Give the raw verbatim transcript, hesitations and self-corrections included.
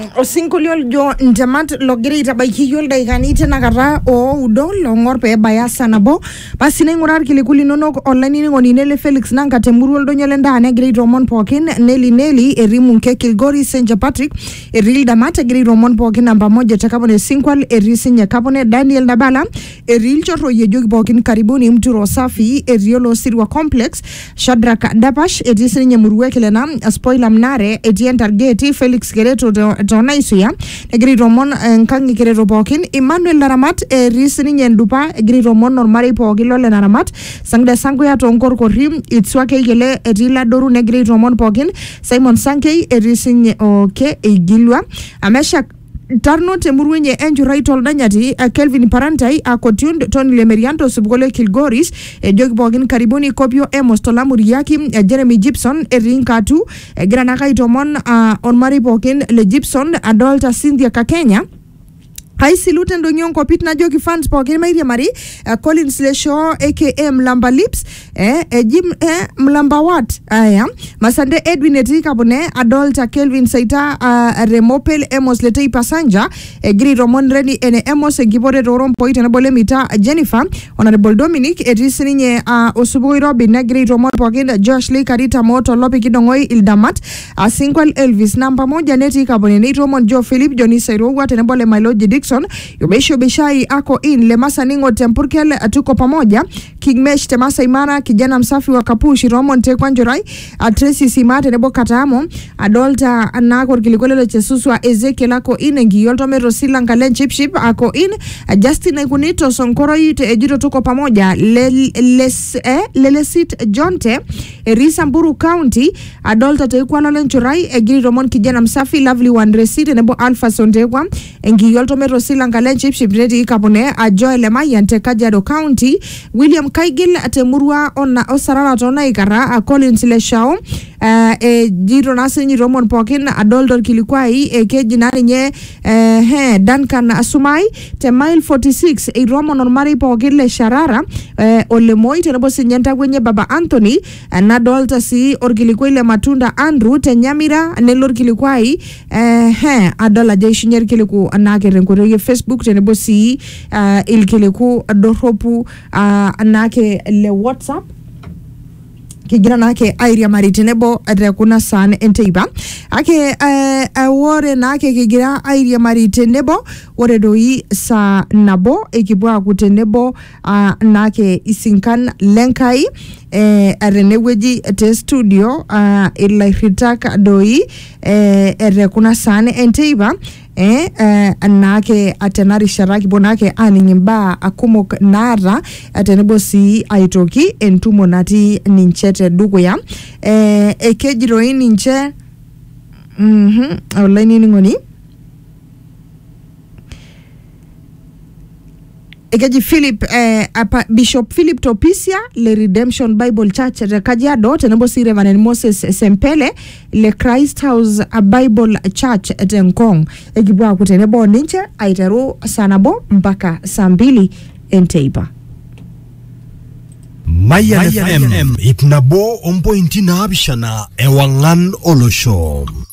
Osinkolio jo ntemat logira itabaiki yiol daikani tenakata o udo longor pe baya sanabo basi naingurar kilikuli nonok online ngoni nele Felix Nanga temuru oldonyo lenda ne grade Romon Pokin Nelly Nelly erimu nke Kilgori Saint Patrick eril damata grade Romon Pokin namba moja takabone Sinkwal erisi nyakabone Daniel Nabala eril chorro yejogi Pokin karibuni mtu rosafi eriolo sirwa complex Shadrack Dapash erisi nyemuruwe kelena spoiler mnare Etienne Targeti Felix Gereto Tona isuya egri Romon nkangi Gereto Pokin Emmanuel Naramat erisi nyendupa egri Romon normari Pokin lole Naramat sangda sangu ya tonkor korim itswake yele erila doru negri Romon Pokin Simon Sankey erisi nye oke igilwa amesha Tarno temurwenye enju right all danyati uh, Kelvin Parantai akotund Tony Lemerianto subgole Kilgoris uh, Jogi Pokin karibuni Kopio Emos Tolamuriaki uh, Jeremy Gibson Erinkatu uh, Granaka itomon uh, Onmari Pokin Le Gibson Adolta Cynthia Kakenya Hai silute ndo nyonko pitna jogi fans Pokin Mairia Mari uh, Collins Lesho aka Mlamba Lips eh, eh, Jim eh, Mlamba Wat aya Masande Edwin Etika Bone Adolta Kelvin Saita uh, Remopel Emos Letei Pasanja eh, Gri Romon Reni ene Emos Gibore Rorom Poit Nabole Mita Jennifer Honorable Dominic Edrisini nye uh, Osuboi Robin ne Gri Romon Pokin Josh Lee Karita Moto Lopi Kidongoi Ildamat uh, Sinkwal Elvis Namba Moja Netika Bone Nate Romon Joe Philip Johnny Sairogwa Tenebole Miloji Dixon Yobesho Beshai ako in Lemasa Ningo Tempurkel atuko pamoja King Mesh Temasa Imana kijana msafi wa Kapushi Romon Tekwanjorai Tracy Simate nebo Katamo Adolta Anakor Kilikolele Chesuswa Ezekiel ako in Ngiyolto Mero Silanga Len Chip Ship ako in Justin Ekunito Sonkoro Yite Ejito tuko pamoja Leles eh, Lelesit Jonte Risa Mburu County Adolta Tekwala Lenchurai Egiri Romon kijana msafi Lovely One Resite nebo Alpha Sondekwa Ngiyolto Mero Silanga Len Chip Ship Redi Kapone Ajoy Lemayan Tekajado County William Kaigil Atemurwa Ona Osarala Tona Ikara a Collins Leshao uh, e jiro nasi Romon Pokin Adoldo Kilikwai e keji nani nye uh, he Duncan Asumai te mile forty-six e Romon Normari Pokin le Sharara uh, Olemoi tenebo sinyenta kwenye Baba Anthony uh, Nadolta si Orkilikwai le Matunda Andrew te Nyamira Nelor Kilikwai uh, he Adola Jeshinyer Kiliku anake renkore Facebook tenebo si uh, il Kiliku Doropu uh, anake le WhatsApp Kigira nake airia maritenebo rekuna san enteiba ake uh, awore nake kigira airia maritenebo wore doi sa nabo ekibwa kutenebo uh, nake isinkan lenkai eh, areneweji te studio uh, ilairitak doi eh, rekuna san enteiba eh uh, nake atenari sharaki bonake aningimba akumok nara atenebo si aitoki entumo nati ninchete dukuya eh ekejiro ninche mhm online ngoni Ekeji Philip eh, apa, Bishop Philip Topisia le Redemption Bible Church Kajiado tenebo si Reverend Moses Sempele le Christ House a Bible Church Tenkong ekibwa kutenebo ninche aiteru sanabo mpaka sambili enteipa Maya F M itnabo ompointi na abishana ewangan olosho.